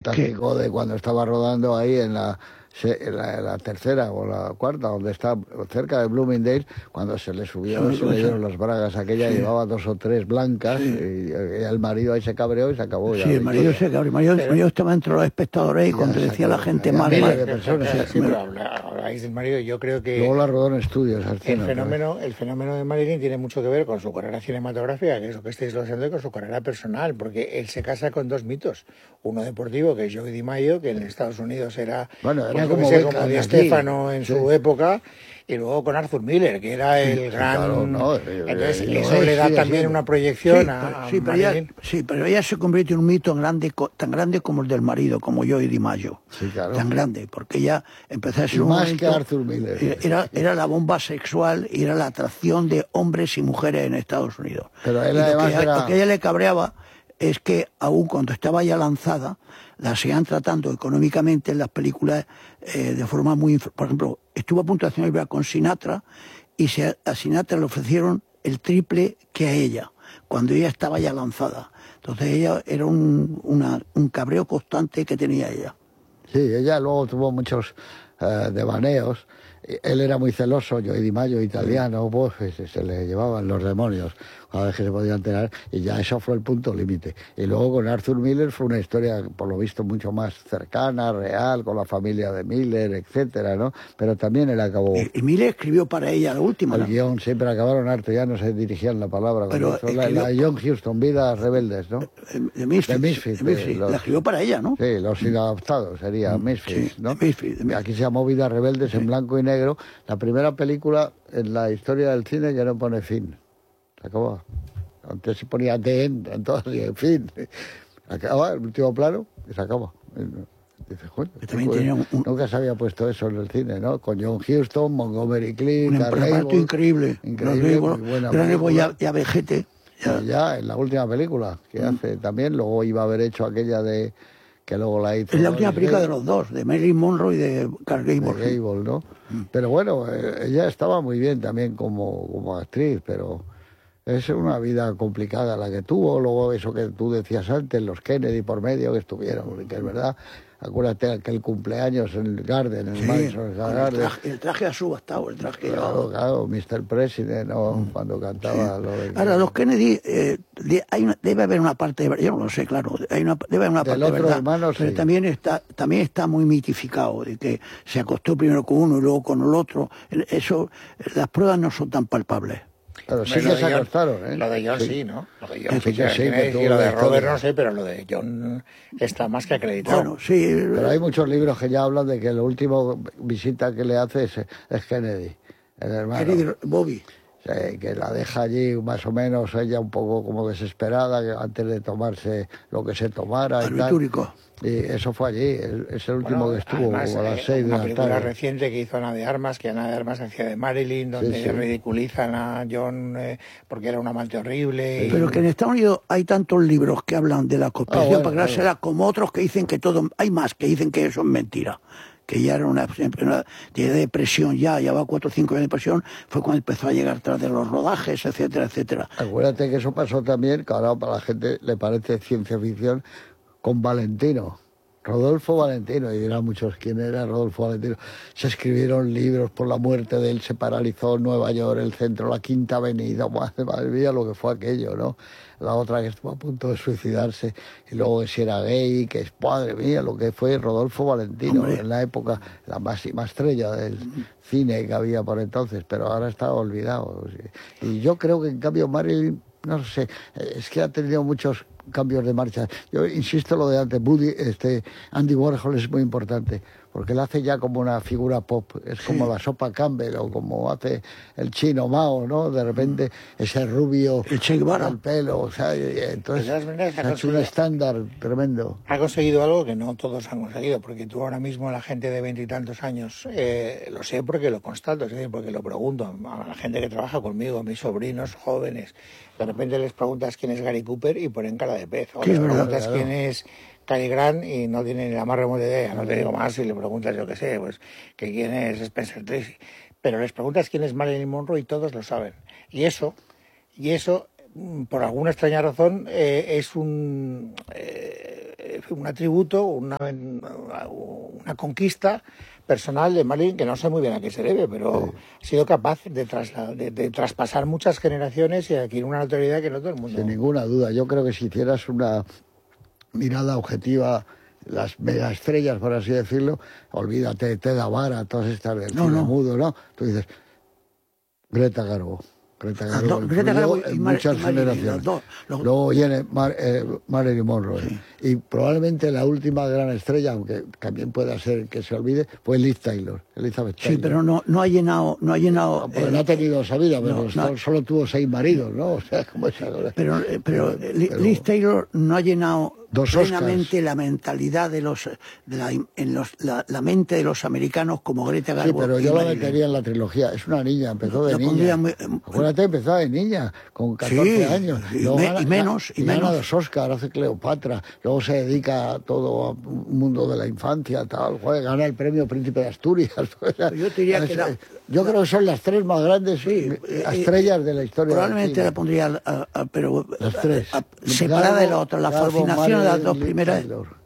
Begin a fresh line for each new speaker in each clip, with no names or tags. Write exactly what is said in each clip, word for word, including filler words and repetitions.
fantástico ¿Qué? de cuando estaba rodando ahí en la, en la, en la tercera o la cuarta, donde está cerca de Bloomingdale, cuando se le subió, sí, se le dieron las bragas, aquella sí. llevaba dos o tres blancas, sí. y, y el marido ahí se cabreó y se acabó.
Sí,
ya,
el marido se cabreó, el marido, pero, el marido estaba entre los espectadores y cuando decía a la gente más...
Miles de personas. Sí, sí, pero habláis del marido, yo creo que...
Luego la rodó en estudios.
El fenómeno, el fenómeno de Marilyn tiene mucho que ver con su carrera cinematográfica, que es lo que estáis haciendo, y con su carrera personal, porque él se casa con dos mitos. Uno deportivo, que es Joey DiMaggio, que en Estados Unidos era,
bueno, era
pues,
como,
sé, como Di Stéfano en
sí.
su época, y luego con Arthur Miller, que era el sí, gran... Claro, no, entonces, eh, eso eh, le da sí, también sí. una proyección
sí,
a, a
sí, pero
Marilyn.
Ella, sí, pero ella se convierte en un mito grande, tan grande como el del marido, como Joey DiMaggio.
Sí, claro.
Tan grande, porque ella empezó a ser
y
un
más
momento,
que Arthur Miller.
Era, era la bomba sexual y era la atracción de hombres y mujeres en Estados Unidos.
Pero él
y
además
lo, que,
era...
lo que a ella le cabreaba es que aún cuando estaba ya lanzada, la seguían tratando económicamente en las películas eh, de forma muy... Por ejemplo, estuvo a punto de hacer una película con Sinatra y se, a Sinatra le ofrecieron el triple que a ella, cuando ella estaba ya lanzada. Entonces ella era un, una, un cabreo constante que tenía ella.
Sí, ella luego tuvo muchos uh, devaneos. Él era muy celoso, Joey DiMaggio, italiano, pues se le llevaban los demonios cada vez que se podía enterar, y ya eso fue el punto límite. Y luego con Arthur Miller fue una historia, por lo visto, mucho más cercana, real, con la familia de Miller, etcétera, ¿no? Pero también él acabó...
Y, y Miller escribió para ella la última.
El
¿no?
guión, siempre acabaron harto, ya no se dirigían la palabra.
Pero
escribió... la, la John Huston, Vidas Rebeldes, ¿no?
De Misfits.
De Misfits,
de Misfits.
Los...
La escribió para ella, ¿no?
Sí, los inadaptados sería mm, Misfits,
sí,
¿no?
De Misfits, de Misfits.
Aquí se llamó Vidas Rebeldes, sí. En blanco y negro. La primera película en la historia del cine que no pone fin. Se acabó. Antes se ponía The End, entonces, en fin. Acaba el último plano y se acaba. Dices, bueno,
también tenía un, un...
nunca se había puesto eso en el cine, ¿no? Con John Huston, Montgomery Clift,
un aparato increíble.
Increíble, muy buena
película. Ya, ya vejete.
Ya. ya, en la última película que mm. hace también, luego iba a haber hecho aquella de... que luego la hizo...
Es la última película de los dos, de Marilyn Monroe y de Clark Gable.
De Gable, ¿no? Mm. Pero bueno, ella estaba muy bien también como, como actriz, pero... Es una vida complicada la que tuvo, luego eso que tú decías antes, los Kennedy por medio que estuvieron, que es verdad. Acuérdate aquel cumpleaños en el Garden, en el
sí,
Madison Garden.
El traje, el traje ha subastado, el traje...
Claro, claro, mister President, ¿no? Mm. Cuando cantaba sí. lo de...
Ahora, los Kennedy, eh, hay una, debe haber una parte de... Yo no lo sé, claro, hay una, debe haber una
Del
parte
otro
de verdad,
hermano,
pero
sí.
también está, también está muy mitificado, de que se acostó primero con uno y luego con el otro. Eso, las pruebas no son tan palpables.
Pero sí que se acostaron, ¿eh?
Lo de John sí, sí ¿no? Lo de John
sí,
sí, que
sí,
que
que
y lo de Robert
todo.
no sé, pero lo de John está más que acreditado.
Bueno, sí.
Pero hay muchos libros que ya hablan de que la última visita que le hace es, es Kennedy, el hermano.
Kennedy, Bobby.
Sí, que la deja allí más o menos ella un poco como desesperada, que antes de tomarse lo que se tomara y tal. Y eso fue allí, es el último bueno, que estuvo además, como a las seis de la tarde.
Una película reciente que hizo Ana de Armas, que Ana de Armas hacía de Marilyn, donde sí, sí. ridiculizan a John eh, porque era un amante horrible.
Y... Pero que en Estados Unidos hay tantos libros que hablan de la conspiración ah, bueno, para creársela, bueno. como otros que dicen que todo, hay más que dicen que eso es mentira. Que ya era una, una de depresión, ya llevaba cuatro o cinco años de depresión, fue cuando empezó a llegar tras de los rodajes, etcétera, etcétera.
Acuérdate que eso pasó también, que ahora para la gente le parece ciencia ficción, con Valentino, Rodolfo Valentino, y dirán muchos quién era Rodolfo Valentino. Se escribieron libros por la muerte de él, se paralizó Nueva York, el centro, la Quinta Avenida, madre, madre mía lo que fue aquello, ¿no? La otra que estuvo a punto de suicidarse, y luego que si era gay, que es, madre mía, lo que fue Rodolfo Valentino, Hombre. en la época, la máxima estrella del cine que había por entonces, pero ahora está olvidado. Y yo creo que en cambio Marilyn, no sé, es que ha tenido muchos cambios de marcha. Yo insisto lo de antes, Woody, este, Andy Warhol es muy importante, porque él hace ya como una figura pop, es como sí. la sopa Campbell, o como hace el chino Mao, ¿no? De repente ese rubio,
el Che Guevara,
el pelo, o sea, entonces ha hecho un estándar tremendo.
Ha conseguido algo que no todos han conseguido, porque tú ahora mismo, la gente de veintitantos años, eh, lo sé porque lo constato, es decir, porque lo pregunto a la gente que trabaja conmigo, a mis sobrinos jóvenes, de repente les preguntas quién es Gary Cooper y ponen cara de pez, o les preguntas claro. quién es Cary Grant y no tienen ni la más remota idea, no te digo más si le preguntas, yo qué sé, pues que quién es Spencer Tracy, pero les preguntas quién es Marilyn Monroe y todos lo saben, y eso, y eso por alguna extraña razón eh, es un eh, un atributo, una, una conquista personal de Marilyn que no sé muy bien a qué se debe, pero sí. ha sido capaz de, trasla, de, de traspasar muchas generaciones y adquirir una notoriedad que no todo el mundo...
Sin ninguna duda. Yo creo que si hicieras una mirada objetiva, las megaestrellas, por así decirlo, olvídate de Teda Vara, todas estas del
no,
cine
no.
mudo, ¿no? Tú dices, Greta Garbo. Greta Garbo,
no, Greta Garbo y
en
Mar
muchas
y Marilyn,
generaciones.
los dos, los...
Luego viene Mar eh, Marilyn Monroe. Sí. Y probablemente la última gran estrella, aunque también pueda ser que se olvide, fue Liz Taylor, Elizabeth Taylor.
Sí, pero no, no ha llenado... No, ha llenado
no, porque
eh,
no ha tenido esa vida, pero
no,
solo,
no.
solo tuvo seis maridos, ¿no? O sea, como esa...
Pero, pero, pero Liz Taylor no ha llenado
dos
plenamente
Oscars.
La mentalidad de los... De la, en los la, la mente de los americanos como Greta Garbo.
Sí, pero yo
la
metería en la trilogía. Es una niña, empezó de
la
niña.
Muy,
Acuérdate, empezó de niña, con catorce
sí,
años.
Y,
luego
me,
gana,
y menos, y, y
gana
menos.
los Oscars, hace Cleopatra. Luego se dedica a todo un mundo de la infancia, tal. Joder, gana el premio Príncipe de Asturias.
Yo te diría
es,
que la,
yo la, creo que son las tres más grandes sí, estrellas de la historia.
Probablemente la pondría, a, a, pero
las tres.
A, a, separada Garbo, de la otra, la Garbo, fascinación Marilyn, de las dos primeras. Taylor.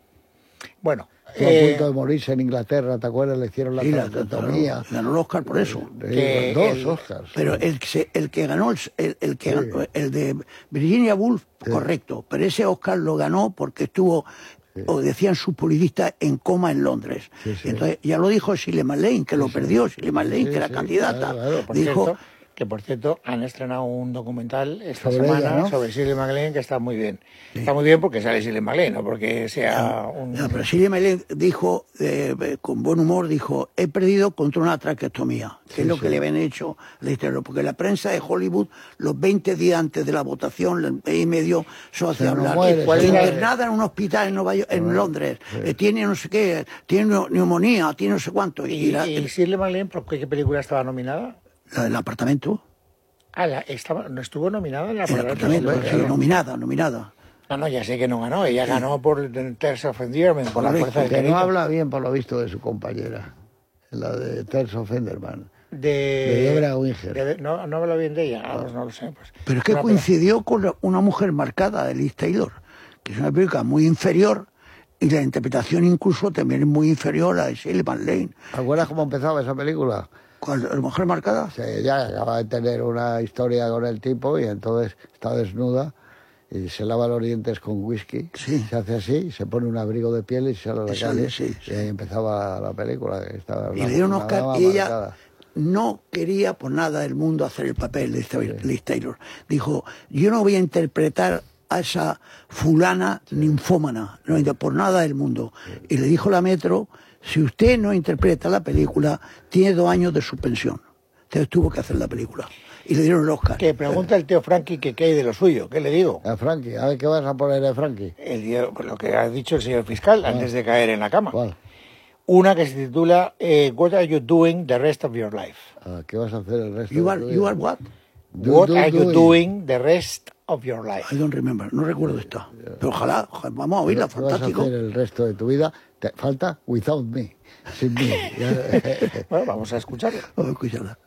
Bueno,
Estuvo eh, a punto de morirse en Inglaterra, ¿te acuerdas? Le hicieron la
sí,
traqueotomía.
Ganó el Oscar por eso.
Que dos el, Oscars.
Pero el, el que ganó, el, el, que sí. ganó, el de Virginia Woolf, sí. correcto. Pero ese Oscar lo ganó porque estuvo, sí. o decían sus publicistas, en coma en Londres. Sí, sí. Entonces, ya lo dijo Shirley MacLaine, que sí, lo perdió. Shirley MacLaine, sí, que era sí, candidata.
Claro, claro, por dijo... Cierto, que por cierto han estrenado un documental esta
sobre
semana
ella, ¿no?
sobre Shirley MacLaine que está muy bien. Sí. Está muy bien porque sale Shirley MacLaine, no porque sea
no,
un...
No, pero Shirley MacLaine dijo, eh, con buen humor, dijo, he perdido contra una traqueostomía, que sí, es lo sí. que le habían hecho a la porque la prensa de Hollywood, los veinte días antes de la votación, el mes y medio, se hace hablar.
No muere,
internada en un hospital en, Nueva York, en bueno, Londres, sí. eh, tiene no sé qué, tiene neumonía, tiene no sé cuánto.
¿Y, y, la, y Shirley MacLaine por qué película estaba nominada?
La del apartamento.
Ah, la, estaba, ¿no estuvo nominada en la
el apartamento? Sí, claro. nominada, nominada.
No, no, ya sé que no ganó. Ella sí. ganó por Terms of Endearment, por la fuerza de
que no habla bien, por lo visto, de su compañera, la de Terms of Endearment.
De,
de Debra Winger.
De, no, no habla bien de ella, ah, pues no lo sé. Pues.
Pero es que no, coincidió pero... con una mujer marcada, de Liz Taylor, que es una película muy inferior. Y la interpretación incluso también es muy inferior a la de Shirley MacLaine.
¿Acuerdas cómo empezaba esa película?
¿Cuál? ¿La mujer marcada?
Sí, ella acaba de tener una historia con el tipo y entonces está desnuda y se lava los dientes con whisky.
Sí.
Se hace así, se pone un abrigo de piel y sale a la
Eso,
calle.
Sí, sí.
Y ahí empezaba la película. Que estaba
y le dieron unos Oscar y ella marcada. No quería por nada del mundo hacer el papel de sí. Liz Taylor. Dijo, yo no voy a interpretar a esa fulana sí. ninfómana, no por nada del mundo. Sí. Y le dijo la Metro, si usted no interpreta la película, tiene dos años de suspensión. Entonces tuvo que hacer la película. Y le dieron el Oscar.
Que pregunta el tío Frankie que qué hay de lo suyo. ¿Qué le digo?
A Frankie, a ver qué vas a poner de Frankie.
El día, lo que ha dicho el señor fiscal ¿Cuál? Antes de caer en la cama.
¿Cuál?
Una que se titula eh, What are you doing the rest of your life?
Ah, ¿qué vas a hacer el resto
you
de
are,
tu vida?
You are what?
Do, what do, are you doing? doing the rest of your life?
I don't remember, no recuerdo esto. Pero ojalá, ojalá vamos a oírla, fantástico.
¿Qué vas a hacer el resto de tu vida? Te falta Without Me, sin mí.
Bueno, vamos a escucharla.
Vamos a escucharla.